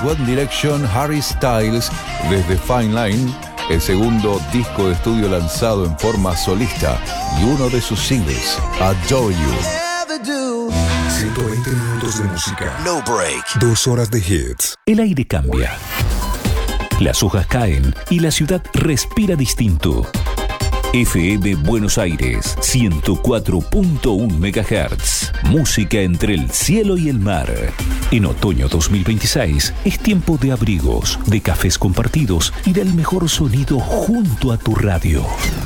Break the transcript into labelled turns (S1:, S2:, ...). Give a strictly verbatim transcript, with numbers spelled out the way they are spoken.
S1: One Direction, Harry Styles, desde Fine Line, el segundo disco de estudio lanzado en forma solista y uno de sus singles, Adore You.
S2: ciento veinte minutos de música.
S3: No break.
S2: Dos horas de hits.
S4: El aire cambia. Las hojas caen y la ciudad respira distinto. F M Buenos Aires, ciento cuatro punto uno megahertz. Música entre el cielo y el mar. En otoño dos mil veintiséis es tiempo de abrigos, de cafés compartidos y del mejor sonido junto a tu radio.